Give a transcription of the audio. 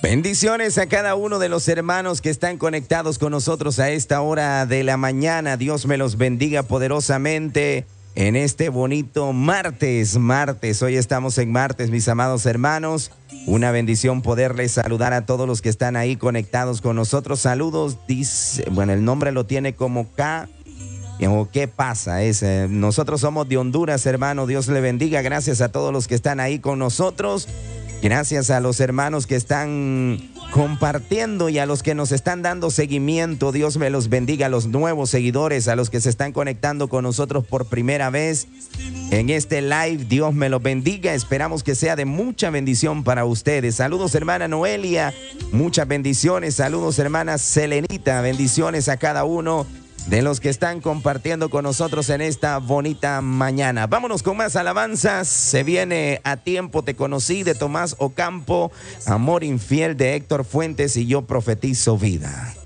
Bendiciones a cada uno de los hermanos que están conectados con nosotros a esta hora de la mañana. Dios me los bendiga poderosamente en este bonito martes. Hoy estamos en martes, mis amados hermanos. Una bendición poderles saludar a todos los que están ahí conectados con nosotros. Saludos, dice, bueno, el nombre lo tiene como K. ¿Qué pasa? Nosotros somos de Honduras, hermano. Dios le bendiga. Gracias a todos los que están ahí con nosotros. Gracias a los hermanos que están compartiendo y a los que nos están dando seguimiento. Dios me los bendiga. A los nuevos seguidores, a los que se están conectando con nosotros por primera vez en este live. Dios me los bendiga. Esperamos que sea de mucha bendición para ustedes. Saludos, hermana Noelia. Muchas bendiciones. Saludos, hermana Selenita. Bendiciones a cada uno de los que están compartiendo con nosotros en esta bonita mañana. Vámonos con más alabanzas. Se viene A Tiempo Te Conocí de Tomás Ocampo, Amor Infiel de Héctor Fuentes y Yo Profetizo Vida.